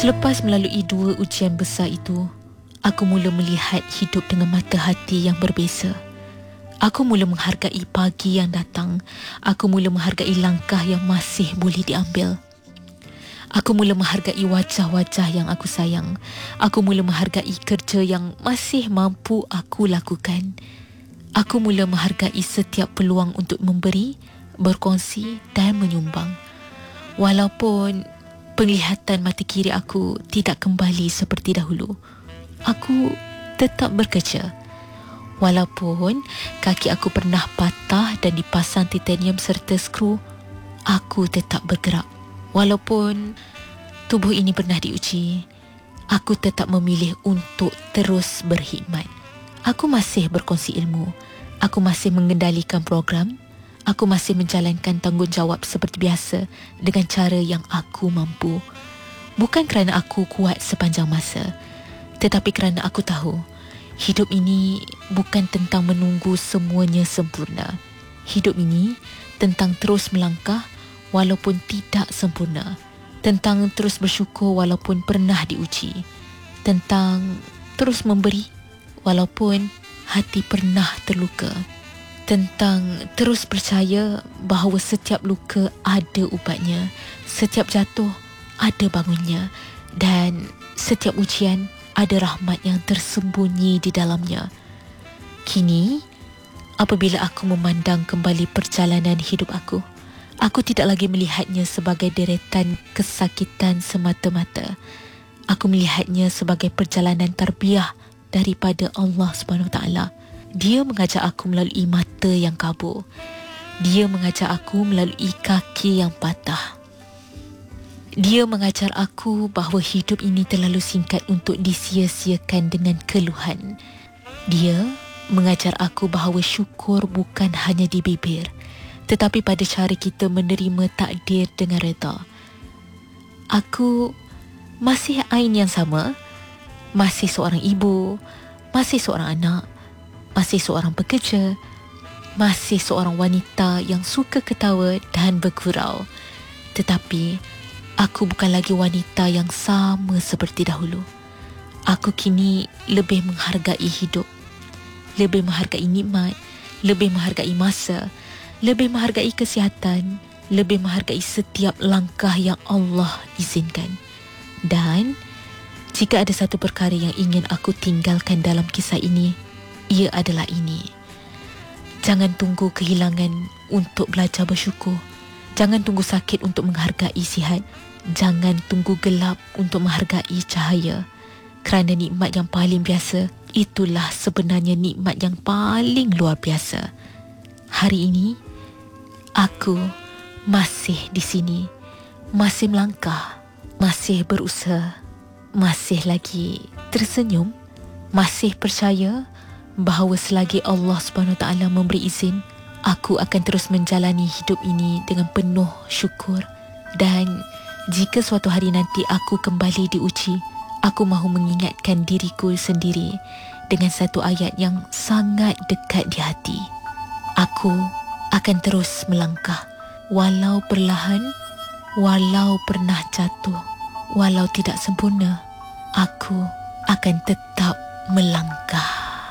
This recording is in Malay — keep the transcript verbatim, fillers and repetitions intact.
Selepas melalui dua ujian besar itu, aku mula melihat hidup dengan mata hati yang berbeza. Aku mula menghargai pagi yang datang. Aku mula menghargai langkah yang masih boleh diambil. Aku mula menghargai wajah-wajah yang aku sayang. Aku mula menghargai kerja yang masih mampu aku lakukan. Aku mula menghargai setiap peluang untuk memberi, berkongsi dan menyumbang. Walaupun penglihatan mata kiri aku tidak kembali seperti dahulu, aku tetap bekerja. Walaupun kaki aku pernah patah dan dipasang titanium serta skru, aku tetap bergerak. Walaupun tubuh ini pernah diuji, aku tetap memilih untuk terus berkhidmat. Aku masih berkongsi ilmu. Aku masih mengendalikan program. Aku masih menjalankan tanggungjawab seperti biasa dengan cara yang aku mampu. Bukan kerana aku kuat sepanjang masa, tetapi kerana aku tahu hidup ini bukan tentang menunggu semuanya sempurna. Hidup ini tentang terus melangkah walaupun tidak sempurna, tentang terus bersyukur walaupun pernah diuji, tentang terus memberi walaupun hati pernah terluka, tentang terus percaya bahawa setiap luka ada ubatnya, setiap jatuh ada bangunnya, dan setiap ujian ada rahmat yang tersembunyi di dalamnya. Kini, apabila aku memandang kembali perjalanan hidup aku, aku tidak lagi melihatnya sebagai deretan kesakitan semata-mata. Aku melihatnya sebagai perjalanan tarbiyah daripada Allah subhanahu wa taala. Dia mengajak aku melalui mata yang kabur. Dia mengajak aku melalui kaki yang patah. Dia mengajar aku bahawa hidup ini terlalu singkat untuk disia-siakan dengan keluhan. Dia mengajar aku bahawa syukur bukan hanya di bibir, tetapi pada cara kita menerima takdir dengan reda. Aku masih Ain yang sama, masih seorang ibu, masih seorang anak, masih seorang pekerja, masih seorang wanita yang suka ketawa dan bergurau. Tetapi aku bukan lagi wanita yang sama seperti dahulu. Aku kini lebih menghargai hidup, lebih menghargai nikmat, lebih menghargai masa, lebih menghargai kesihatan, lebih menghargai setiap langkah yang Allah izinkan. Dan jika ada satu perkara yang ingin aku tinggalkan dalam kisah ini, ia adalah ini. Jangan tunggu kehilangan untuk belajar bersyukur. Jangan tunggu sakit untuk menghargai sihat. Jangan tunggu gelap untuk menghargai cahaya. Kerana nikmat yang paling biasa, itulah sebenarnya nikmat yang paling luar biasa. Hari ini, aku masih di sini, masih melangkah, masih berusaha, masih lagi tersenyum, masih percaya bahawa selagi Allah subhanahu wa taala memberi izin, aku akan terus menjalani hidup ini dengan penuh syukur. Dan jika suatu hari nanti aku kembali diuji, aku mahu mengingatkan diriku sendiri dengan satu ayat yang sangat dekat di hati. Aku akan terus melangkah, walau perlahan, walau pernah jatuh, walau tidak sempurna, aku akan tetap melangkah.